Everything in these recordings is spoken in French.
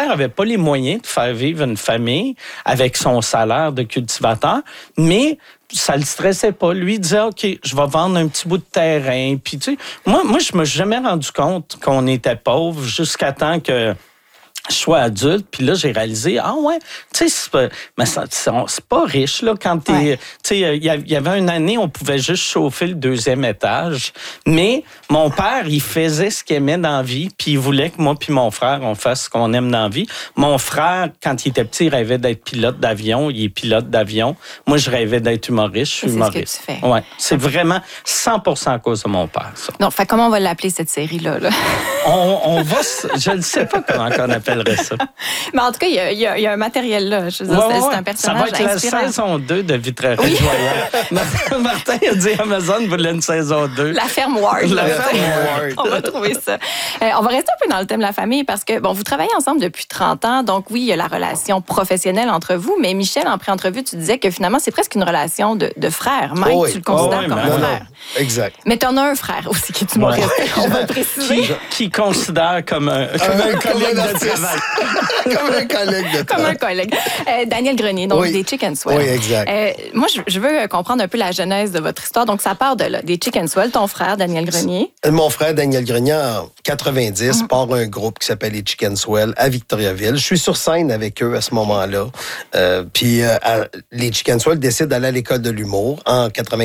père avait pas les moyens de faire vivre une famille avec son salaire de cultivateur, mais ça le stressait pas. Lui, il disait, OK, je vais vendre un petit bout de terrain. Puis, tu sais, moi, je me suis jamais rendu compte qu'on était pauvre jusqu'à temps que je sois adulte, puis là, j'ai réalisé, tu sais, c'est pas riche, là, quand t'es... Ouais. Tu sais, il y avait une année, on pouvait juste chauffer le 2e étage, mais mon père, il faisait ce qu'il aimait dans la vie, puis il voulait que moi puis mon frère, on fasse ce qu'on aime dans la vie. Mon frère, quand il était petit, il rêvait d'être pilote d'avion, il est pilote d'avion. Moi, je rêvais d'être humoriste, je suis humoriste. C'est ce que tu fais. Ouais, c'est vraiment 100% à cause de mon père, ça. Non, fait comment on va l'appeler, cette série-là, là? On va... Je ne sais pas comment on appellerait ça. Mais en tout cas, il y a un matériel là. Je veux dire, c'est un personnage ça va être inspirant. la saison 2 de Vitrerie Royale. Martin a dit Amazon voulait une saison 2. La ferme Ward. La ferme Ward. On va trouver ça. On va rester un peu dans le thème de la famille parce que, bon, vous travaillez ensemble depuis 30 ans. Donc, oui, il y a la relation professionnelle entre vous. Mais Michel, en pré-entrevue, tu disais que finalement, c'est presque une relation de frère. Mike, tu le considères comme un frère. Exact. Mais tu en as un frère aussi qui est humoriste. On va le préciser. Qui considère comme un collègue de travail. Comme un collègue de Comme un collègue. Daniel Grenier, donc des Chicken Swell. Oui, exact. Moi, je veux comprendre un peu la genèse de votre histoire. Donc, ça part de là, des Chicken Swell, ton frère, Daniel Grenier. Mon frère, Daniel Grenier, en 90, part un groupe qui s'appelle les Chicken Swell à Victoriaville. Je suis sur scène avec eux à ce moment-là. Puis, les Chicken Swell décident d'aller à l'école de l'humour en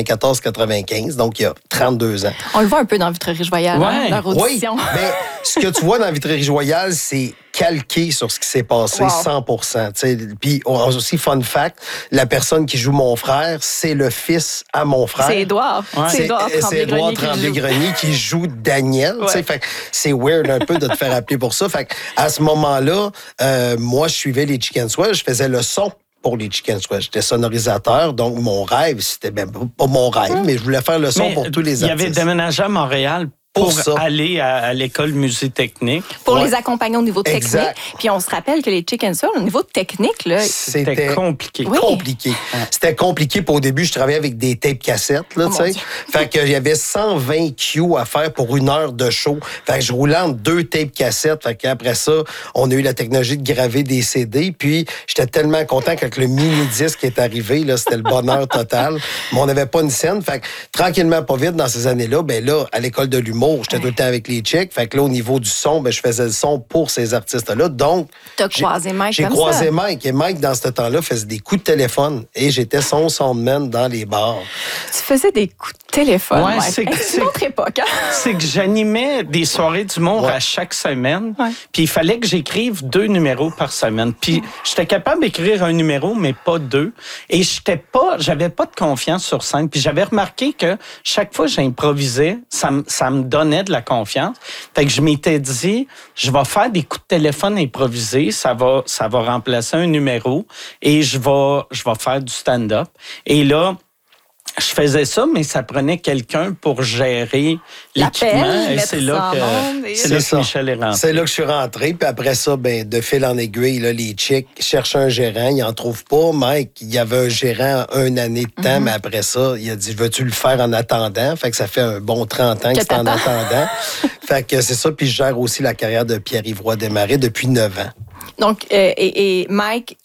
94-95, donc il y a 32 ans. On le voit un peu dans Vitrerie-Royale, leur audition. Oui, mais ce que tu vois dans Vitrerie-Royale, c'est calqué sur ce qui s'est passé, 100%. T'sais. Puis aussi, fun fact, la personne qui joue mon frère, c'est le fils à mon frère. C'est Édouard. Ouais. C'est Édouard Tremblay-Grenier qui joue Daniel. Ouais. Fait que c'est weird un peu de te faire appeler pour ça. Fait que à ce moment-là, moi, je suivais les Chicken Swell, je faisais le son pour les Chicken Swell. J'étais sonorisateur, donc mon rêve, c'était même pas mon rêve, mais je voulais faire le son pour tous les artistes. Il y avait déménagé à Montréal pour aller à l'école musée technique. Pour les accompagner au niveau technique. Exact. Puis on se rappelle que les Chicken Swell, au niveau technique, là, c'était compliqué. Oui. Compliqué. C'était compliqué. Puis au début, je travaillais avec des tapes cassettes, là, tu sais. Fait que j'avais 120 Q à faire pour 1 heure de show. Fait que je roulais en 2 tapes cassettes. Fait qu'après ça, on a eu la technologie de graver des CD. Puis j'étais tellement content quand le mini-disque est arrivé, là, c'était le bonheur total. Mais on n'avait pas une scène. Fait que tranquillement, pas vite, dans ces années-là, ben là, à l'école de l'humour, j'étais tout le temps avec les chicks. Fait que là, au niveau du son, ben, je faisais le son pour ces artistes-là. Donc, t'as croisé Mike j'ai comme croisé ça. Mike. Et Mike, dans ce temps-là, faisait des coups de téléphone. Et j'étais son soundman dans les bars. Tu faisais des coups de téléphone. Ouais, Mike. C'est une autre époque. Hein? C'est que j'animais des soirées d'humour à chaque semaine. Puis il fallait que j'écrive 2 numéros par semaine. Puis j'étais capable d'écrire un numéro, mais pas 2. Et j'avais pas de confiance sur scène. Puis j'avais remarqué que chaque fois que j'improvisais, ça me donnait de la confiance. Fait que je m'étais dit, je vais faire des coups de téléphone improvisés, ça va remplacer un numéro et je vais faire du stand-up. Et là, je faisais ça, mais ça prenait quelqu'un pour gérer l'équipement. Et c'est là que Michel est rentré. C'est là que je suis rentré. Puis après ça, ben, de fil en aiguille, là, les chicks cherchent un gérant. Ils n'en trouvent pas. Mike, il y avait un gérant 1 année de temps, mais après ça, il a dit, veux-tu le faire en attendant? Fait que ça fait un bon 30 ans que c'est en attendant. Fait que c'est ça. Puis je gère aussi la carrière de Pierre-Yves Roy Desmarais depuis 9 ans. Donc, et Mike,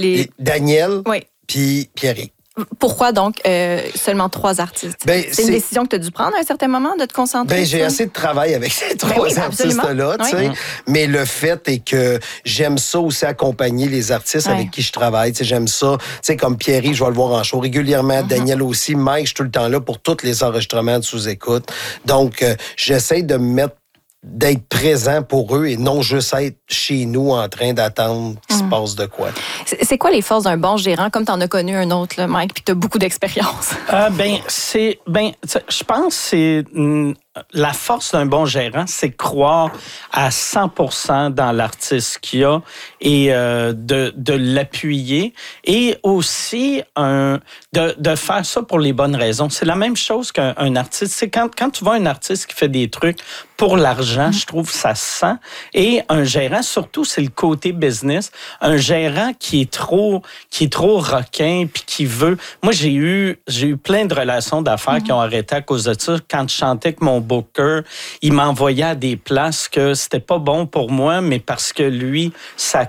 Daniel, oui. Puis Pierre-Yves. Pourquoi donc seulement 3 artistes? Ben, c'est une décision que tu as dû prendre à un certain moment de te concentrer? Ben, j'ai assez de travail avec ces 3 artistes-là, tu sais. Mais le fait est que j'aime ça aussi accompagner les artistes avec qui je travaille. Tu sais, j'aime ça. Tu sais, comme Pierre, je vais le voir en show régulièrement. Daniel aussi. Mike, je suis tout le temps là pour tous les enregistrements de sous-écoute. Donc, j'essaie de me mettre d'être présent pour eux et non juste être chez nous en train d'attendre qu'il se passe de quoi. C'est quoi les forces d'un bon gérant, comme tu en as connu un autre, là, Mike, puis tu as beaucoup d'expérience? Je pense que c'est la force d'un bon gérant, c'est croire à 100% dans l'artiste qu'il y a et de l'appuyer et aussi de faire ça pour les bonnes raisons. C'est la même chose qu'un artiste. C'est quand tu vois un artiste qui fait des trucs pour l'argent, je trouve que ça se sent. Et un gérant, surtout, c'est le côté business. Un gérant qui est trop requin puis qui veut... Moi, j'ai eu plein de relations d'affaires qui ont arrêté à cause de ça. Quand je chantais avec mon booker, il m'envoyait à des places que c'était pas bon pour moi, mais parce que lui, ça